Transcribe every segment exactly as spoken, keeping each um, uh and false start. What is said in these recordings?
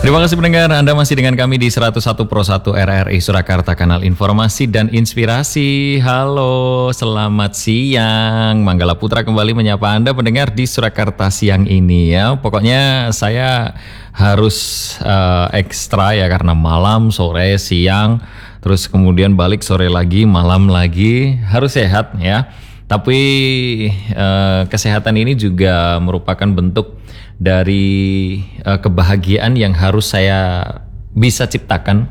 Terima kasih pendengar, Anda masih dengan kami di seratus satu Pro satu R R I Surakarta, kanal informasi dan inspirasi. Halo, selamat siang. Manggala Putra kembali menyapa Anda pendengar di Surakarta siang ini ya. Pokoknya saya harus uh, ekstra ya, karena malam, sore, siang, terus kemudian balik sore lagi, malam lagi, harus sehat ya. Tapi uh, kesehatan ini juga merupakan bentuk dari uh, kebahagiaan yang harus saya bisa ciptakan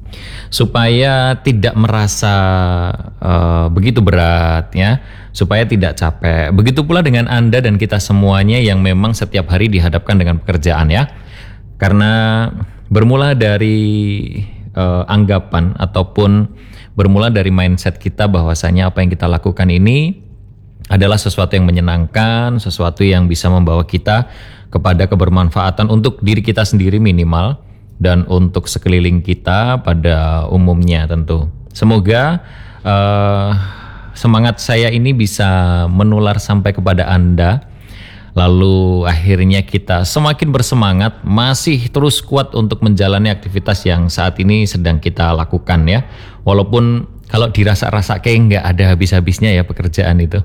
supaya tidak merasa uh, begitu berat ya, supaya tidak capek. Begitu pula dengan Anda dan kita semuanya yang memang setiap hari dihadapkan dengan pekerjaan ya. Karena bermula dari uh, anggapan ataupun bermula dari mindset kita bahwasanya apa yang kita lakukan ini adalah sesuatu yang menyenangkan, sesuatu yang bisa membawa kita kepada kebermanfaatan untuk diri kita sendiri minimal dan untuk sekeliling kita pada umumnya tentu. Semoga uh, semangat saya ini bisa menular sampai kepada Anda, lalu akhirnya kita semakin bersemangat, masih terus kuat untuk menjalani aktivitas yang saat ini sedang kita lakukan ya. Walaupun kalau dirasa-rasa kayak nggak ada habis-habisnya ya pekerjaan itu.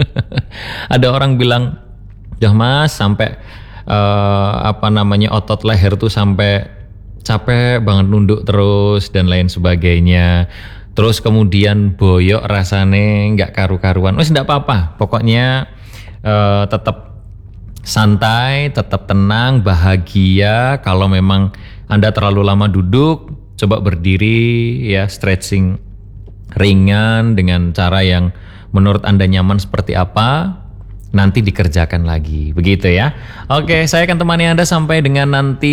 Ada orang bilang, "Dah Mas, sampai uh, apa namanya otot leher tuh sampai capek banget nunduk terus dan lain sebagainya. Terus kemudian boyok rasane nggak karu-karuan." Wes nggak apa-apa, pokoknya uh, tetap santai, tetap tenang, bahagia. Kalau memang Anda terlalu lama duduk, coba berdiri ya, stretching ringan dengan cara yang menurut Anda nyaman seperti apa, nanti dikerjakan lagi, begitu ya. Oke, saya akan temani Anda sampai dengan nanti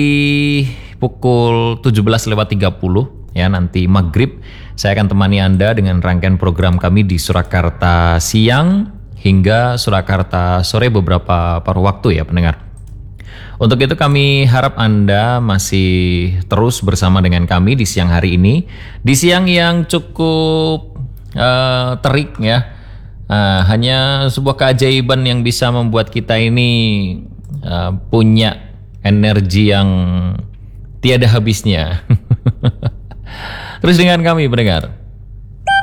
pukul tujuh belas lewat tiga puluh ya, nanti maghrib. Saya akan temani Anda dengan rangkaian program kami di Surakarta siang hingga Surakarta sore beberapa paruh waktu ya pendengar. Untuk itu kami harap Anda masih terus bersama dengan kami di siang hari ini, di siang yang cukup uh, terik ya. Uh, hanya sebuah keajaiban yang bisa membuat kita ini uh, punya energi yang tiada habisnya. Terus dengan kami pendengar.